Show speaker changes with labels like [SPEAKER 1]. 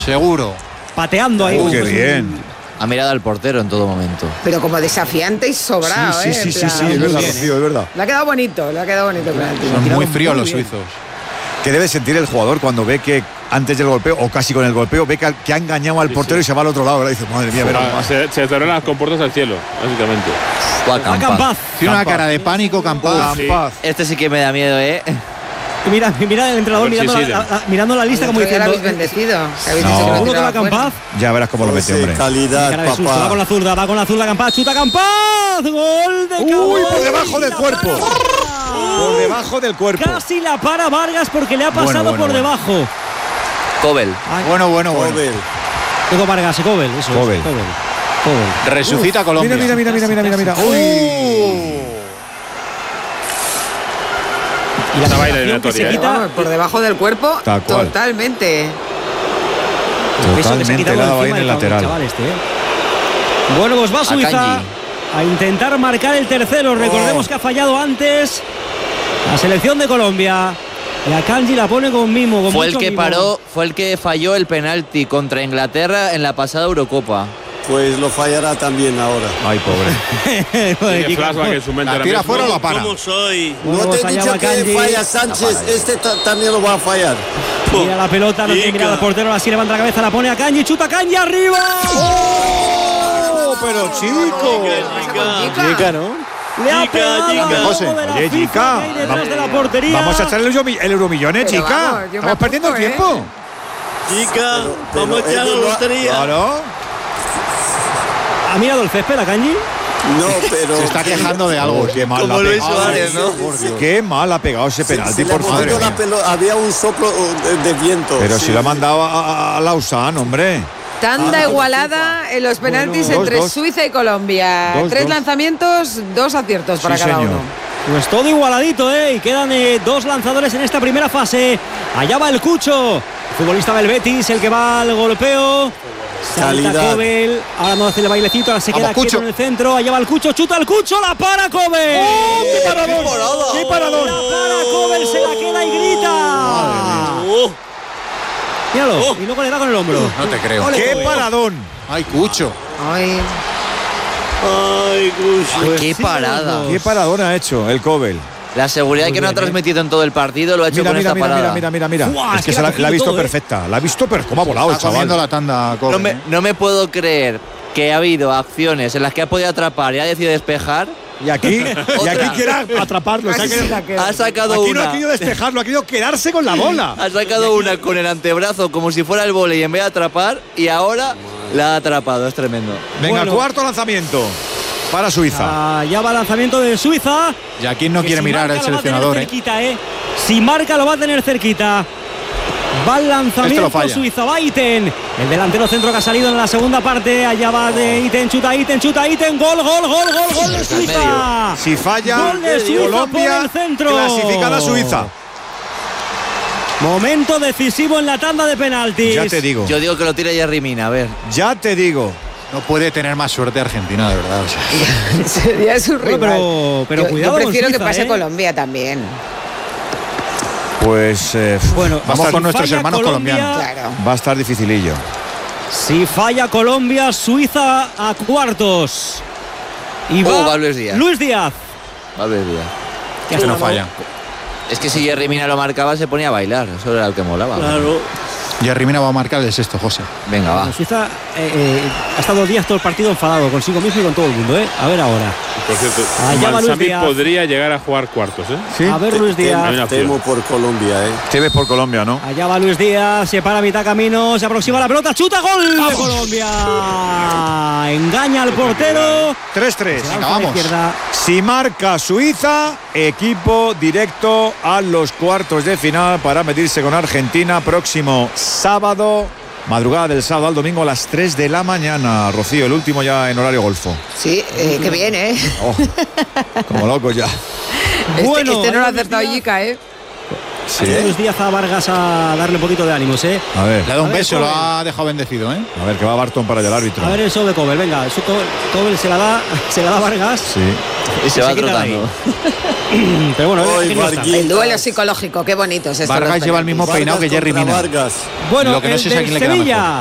[SPEAKER 1] Seguro.
[SPEAKER 2] Pateando ahí.
[SPEAKER 3] ¡Qué bien!
[SPEAKER 4] Ha mirado al portero en todo momento.
[SPEAKER 5] Pero como desafiante y sobrado,
[SPEAKER 3] Sí,
[SPEAKER 5] en plan,
[SPEAKER 3] es verdad, Rocío, es verdad.
[SPEAKER 5] Le ha quedado bonito el penalti.
[SPEAKER 1] Son muy fríos los
[SPEAKER 5] bien.
[SPEAKER 1] suizos.
[SPEAKER 3] ¿Qué debe sentir el jugador cuando ve que antes del golpeo, o casi con el golpeo, ve que ha engañado al portero y se va al otro lado? ¿Verdad? Dice, madre mía, verás más.
[SPEAKER 6] Se cerraron las compuertas al cielo, básicamente.
[SPEAKER 4] Buah,
[SPEAKER 2] Campaz.
[SPEAKER 1] Tiene una
[SPEAKER 3] Campaz.
[SPEAKER 1] cara de pánico, Campaz.
[SPEAKER 6] Sí.
[SPEAKER 3] Campaz.
[SPEAKER 4] Este sí que me da miedo, ¿eh?
[SPEAKER 2] Mira el entrenador
[SPEAKER 6] A ver si
[SPEAKER 2] mirando,
[SPEAKER 6] siguen.
[SPEAKER 2] mirando la lista como
[SPEAKER 5] Ya lo
[SPEAKER 2] diciendo.
[SPEAKER 5] habéis bendecido. Que habéis
[SPEAKER 3] No.
[SPEAKER 5] dicho que lo
[SPEAKER 2] Seguro que va
[SPEAKER 5] tiraba fuera.
[SPEAKER 2] Campaz.
[SPEAKER 3] Ya verás cómo lo mete, hombre.
[SPEAKER 7] Calidad,
[SPEAKER 2] Cara de susto, va
[SPEAKER 7] papá.
[SPEAKER 2] con la zurda, Campaz, chuta Campaz. Gol de Campaz.
[SPEAKER 3] ¡Uy, por debajo del cuerpo! Por debajo del cuerpo.
[SPEAKER 2] Casi la para Vargas porque le ha pasado
[SPEAKER 3] Bueno.
[SPEAKER 2] por debajo.
[SPEAKER 4] Cobel.
[SPEAKER 1] Bueno.
[SPEAKER 7] Joven.
[SPEAKER 2] Digo Vargas, Cobel, eso
[SPEAKER 3] Cobel.
[SPEAKER 2] es. Cobel.
[SPEAKER 1] Resucita Colombia.
[SPEAKER 3] Mira. ¡Uy!
[SPEAKER 2] Y la
[SPEAKER 6] Esta baila
[SPEAKER 2] sensación que se
[SPEAKER 6] eliminatoria,
[SPEAKER 2] quita,
[SPEAKER 5] Vamos, por debajo del cuerpo,
[SPEAKER 3] Tal cual.
[SPEAKER 5] totalmente.
[SPEAKER 2] el peso que se ha quitado
[SPEAKER 3] helado ahí
[SPEAKER 2] encima
[SPEAKER 3] en el
[SPEAKER 2] del
[SPEAKER 3] lateral.
[SPEAKER 2] chaval este, ¿eh? Bueno, pues va Suiza
[SPEAKER 4] Akanji.
[SPEAKER 2] a intentar marcar el tercero. Recordemos que ha fallado antes la selección de Colombia. Y Akanji la pone con mimo. Con
[SPEAKER 4] Fue el
[SPEAKER 2] mucho
[SPEAKER 4] que
[SPEAKER 2] mimo.
[SPEAKER 4] fue el que falló el penalti contra Inglaterra en la pasada Eurocopa.
[SPEAKER 7] Pues lo fallará también ahora.
[SPEAKER 3] Ay, pobre.
[SPEAKER 6] Tiene flashback en su mente.
[SPEAKER 1] La
[SPEAKER 6] ahora
[SPEAKER 1] tira
[SPEAKER 6] mismo.
[SPEAKER 1] fuera o la para.
[SPEAKER 7] ¿Cómo soy?
[SPEAKER 2] Bueno,
[SPEAKER 7] No te he
[SPEAKER 2] pues allá
[SPEAKER 7] dicho
[SPEAKER 2] va
[SPEAKER 7] que
[SPEAKER 2] Akanji.
[SPEAKER 7] falla Sánchez. Este también lo va a fallar.
[SPEAKER 2] Mira la pelota, no tiene mirada al portero. Así levanta la cabeza, la pone a Akanji. Chuta Akanji arriba.
[SPEAKER 3] ¡Oh! Pero chico.
[SPEAKER 7] Chica, ¿no?
[SPEAKER 2] Le ha
[SPEAKER 7] Chica,
[SPEAKER 2] pegado
[SPEAKER 7] chica.
[SPEAKER 2] al
[SPEAKER 3] José,
[SPEAKER 2] logo de la
[SPEAKER 3] oye,
[SPEAKER 2] FIFA
[SPEAKER 3] chica,
[SPEAKER 2] que hay detrás de la portería.
[SPEAKER 3] Vamos a echarle el euromillones,
[SPEAKER 5] Pero
[SPEAKER 3] chica.
[SPEAKER 5] vamos, yo me
[SPEAKER 3] Estamos perdiendo el
[SPEAKER 5] apunto,
[SPEAKER 3] tiempo.
[SPEAKER 7] Chica,
[SPEAKER 3] Pero
[SPEAKER 7] vamos a echar la lotería.
[SPEAKER 3] Claro.
[SPEAKER 2] ¿Ha mirado el césped Akanji?
[SPEAKER 7] No, pero.
[SPEAKER 1] Se está quejando de algo.
[SPEAKER 3] Qué mal
[SPEAKER 7] Como
[SPEAKER 3] la ha
[SPEAKER 7] Luis
[SPEAKER 3] pegado.
[SPEAKER 7] Suárez, ¿no?
[SPEAKER 3] Por Dios. Qué mal ha pegado ese penalti,
[SPEAKER 7] Si le
[SPEAKER 3] por
[SPEAKER 7] hemos
[SPEAKER 3] favor.
[SPEAKER 7] metido la pelota, había un soplo de viento.
[SPEAKER 3] Pero
[SPEAKER 7] Sí.
[SPEAKER 3] si lo ha mandado a Lausanne, hombre.
[SPEAKER 5] Tanda igualada en los penaltis
[SPEAKER 3] Bueno,
[SPEAKER 5] entre
[SPEAKER 3] dos.
[SPEAKER 5] Suiza y Colombia.
[SPEAKER 3] 2-2.
[SPEAKER 5] 3 lanzamientos, 2 aciertos para
[SPEAKER 3] Sí,
[SPEAKER 5] cada
[SPEAKER 3] señor.
[SPEAKER 5] uno.
[SPEAKER 2] Pues todo igualadito, ¿eh? Y quedan 2 lanzadores en esta primera fase. Allá va el Cucho, el futbolista del Betis, el que va al golpeo. Salta
[SPEAKER 7] Calidad.
[SPEAKER 2] Cobel. Ahora no hace el bailecito, ahora se queda
[SPEAKER 1] Vamos,
[SPEAKER 2] quieto
[SPEAKER 1] Cucho.
[SPEAKER 2] en el centro. Allá va el Cucho, chuta el Cucho, la para Cobel.
[SPEAKER 3] ¡Oh, qué paradón! ¡Qué paradón!
[SPEAKER 2] La para Cobel, se la queda y grita.
[SPEAKER 7] Oh,
[SPEAKER 2] Míralo, y luego le da con el hombro.
[SPEAKER 1] No te creo.
[SPEAKER 2] Ole,
[SPEAKER 3] ¡Qué
[SPEAKER 2] Cobel.
[SPEAKER 3] paradón!
[SPEAKER 1] Ay, Cucho.
[SPEAKER 5] Ay,
[SPEAKER 7] ay, Cucho.
[SPEAKER 2] Pues
[SPEAKER 4] ¡Qué
[SPEAKER 2] sí,
[SPEAKER 4] parada!
[SPEAKER 2] los dos.
[SPEAKER 3] ¡Qué paradón ha hecho el Cobel!
[SPEAKER 4] La seguridad
[SPEAKER 2] Muy
[SPEAKER 4] que no ha
[SPEAKER 2] bien, ¿eh?
[SPEAKER 4] transmitido en todo el partido lo ha hecho
[SPEAKER 3] Mira,
[SPEAKER 4] con
[SPEAKER 3] mira,
[SPEAKER 4] esta parada.
[SPEAKER 3] mira.
[SPEAKER 2] Buah,
[SPEAKER 3] Es
[SPEAKER 2] es
[SPEAKER 3] que
[SPEAKER 2] que
[SPEAKER 3] se
[SPEAKER 2] la
[SPEAKER 3] la
[SPEAKER 2] ha
[SPEAKER 3] ha visto
[SPEAKER 2] cogido todo, ¿eh?
[SPEAKER 3] perfecta. La ha visto, pero cómo ha volado el
[SPEAKER 1] Está comiendo
[SPEAKER 3] chaval.
[SPEAKER 1] la tanda, Cobel.
[SPEAKER 4] No me puedo creer que ha habido acciones en las que ha podido atrapar y ha decidido despejar.
[SPEAKER 3] Y aquí
[SPEAKER 4] Otra.
[SPEAKER 3] quiere atraparlo. O sea,
[SPEAKER 5] casi
[SPEAKER 3] que
[SPEAKER 5] se la queda.
[SPEAKER 4] Ha sacado
[SPEAKER 3] aquí no ha
[SPEAKER 4] una.
[SPEAKER 3] querido despejarlo, ha querido quedarse con la bola.
[SPEAKER 4] Ha sacado una con el antebrazo como si fuera el vóley en vez de atrapar y ahora la ha atrapado. Es tremendo.
[SPEAKER 3] Venga,
[SPEAKER 2] Bueno.
[SPEAKER 3] cuarto lanzamiento para Suiza.
[SPEAKER 2] Allá va el lanzamiento de Suiza.
[SPEAKER 1] Y aquí no
[SPEAKER 2] Que
[SPEAKER 1] quiere
[SPEAKER 2] si
[SPEAKER 1] mirar
[SPEAKER 2] marca,
[SPEAKER 1] el
[SPEAKER 2] lo va a tener
[SPEAKER 1] seleccionador,
[SPEAKER 2] cerquita, Si marca lo va a tener cerquita. Va el
[SPEAKER 1] Este
[SPEAKER 2] lanzamiento
[SPEAKER 1] lo falla.
[SPEAKER 2] Suiza, va Iten. El delantero centro que ha salido en la segunda parte. Allá va de Iten, chuta Iten. Gol de Suiza.
[SPEAKER 3] Si falla,
[SPEAKER 2] Gol de Suiza
[SPEAKER 3] Colombia
[SPEAKER 2] por el centro.
[SPEAKER 3] clasificada Suiza.
[SPEAKER 2] Momento decisivo en la tanda de penaltis.
[SPEAKER 3] Ya te digo.
[SPEAKER 4] Yo digo que lo tire Yerry Mina, a ver.
[SPEAKER 3] Ya te digo.
[SPEAKER 1] No puede tener más suerte Argentina, de verdad. O sea,
[SPEAKER 5] sería su
[SPEAKER 2] Bueno,
[SPEAKER 5] rival.
[SPEAKER 2] pero
[SPEAKER 5] Yo
[SPEAKER 2] cuidado con
[SPEAKER 5] prefiero que
[SPEAKER 2] Suiza,
[SPEAKER 5] pase
[SPEAKER 2] ¿eh?
[SPEAKER 5] Colombia también.
[SPEAKER 3] Pues
[SPEAKER 2] Bueno,
[SPEAKER 1] vamos
[SPEAKER 2] si
[SPEAKER 1] con nuestros
[SPEAKER 2] falla
[SPEAKER 1] hermanos
[SPEAKER 2] Colombia,
[SPEAKER 1] colombianos.
[SPEAKER 5] Claro.
[SPEAKER 3] va a estar dificilillo.
[SPEAKER 2] Si falla Colombia, Suiza a cuartos. Y
[SPEAKER 4] va Luis Díaz.
[SPEAKER 2] Luis Díaz.
[SPEAKER 4] Valverde Díaz.
[SPEAKER 2] Que
[SPEAKER 1] que no
[SPEAKER 2] hasta-
[SPEAKER 1] falla.
[SPEAKER 4] Es que si Yerry Mina lo marcaba se ponía a bailar. Eso era lo que molaba.
[SPEAKER 7] Claro.
[SPEAKER 1] Jerry Mina va a marcar el sexto, José.
[SPEAKER 4] Venga, va.
[SPEAKER 2] Suiza ha estado 2 días todo el partido enfadado consigo mismo y con todo el mundo, A ver ahora.
[SPEAKER 6] Por cierto,
[SPEAKER 2] Allá va Luis
[SPEAKER 6] Mansami
[SPEAKER 2] Díaz.
[SPEAKER 6] podría llegar a jugar cuartos,
[SPEAKER 3] ¿Sí?
[SPEAKER 2] A ver Luis
[SPEAKER 6] Hay
[SPEAKER 2] Díaz.
[SPEAKER 6] una opción.
[SPEAKER 7] Temo por Colombia,
[SPEAKER 3] Te ves por Colombia, ¿no?
[SPEAKER 2] Allá va Luis Díaz, se para a mitad camino, se aproxima la pelota, chuta, gol de Colombia. Engaña al portero.
[SPEAKER 3] 3-3.
[SPEAKER 2] Se lanza a la
[SPEAKER 1] vamos.
[SPEAKER 2] izquierda.
[SPEAKER 3] Si marca Suiza, equipo directo a los cuartos de final para medirse con Argentina próximo sábado, madrugada del sábado al domingo a las 3 de la mañana. Rocío, el último ya en horario golfo.
[SPEAKER 5] Sí, qué bien,
[SPEAKER 3] Oh, como locos ya.
[SPEAKER 2] Bueno,
[SPEAKER 5] este no lo ha
[SPEAKER 2] ahí Luis
[SPEAKER 5] acertado
[SPEAKER 2] Díaz.
[SPEAKER 5] Yica,
[SPEAKER 3] Sí.
[SPEAKER 2] Luis Díaz a Vargas a darle un poquito de ánimos, ¿eh?
[SPEAKER 3] A ver,
[SPEAKER 1] Le ha dado un
[SPEAKER 2] A ver,
[SPEAKER 1] beso, lo
[SPEAKER 2] Coben.
[SPEAKER 1] ha dejado bendecido, ¿eh?
[SPEAKER 3] a ver, que va Barton para allá el árbitro.
[SPEAKER 2] A ver eso de Cobel, venga, Cobel se la da a Vargas.
[SPEAKER 3] Sí.
[SPEAKER 4] Y se va
[SPEAKER 2] quita de ahí.
[SPEAKER 4] trotando.
[SPEAKER 2] Pero bueno,
[SPEAKER 7] Ay,
[SPEAKER 2] que no está.
[SPEAKER 7] Vargas.
[SPEAKER 5] El duelo psicológico, qué bonito es esto.
[SPEAKER 1] Vargas lleva el mismo peinado que
[SPEAKER 7] Vargas
[SPEAKER 1] Jerry
[SPEAKER 7] contra
[SPEAKER 1] Mina.
[SPEAKER 7] Vargas.
[SPEAKER 2] Bueno,
[SPEAKER 1] Lo que no
[SPEAKER 2] el
[SPEAKER 1] sé es a
[SPEAKER 2] del
[SPEAKER 1] quién le queda
[SPEAKER 2] Sevilla.
[SPEAKER 1] mejor.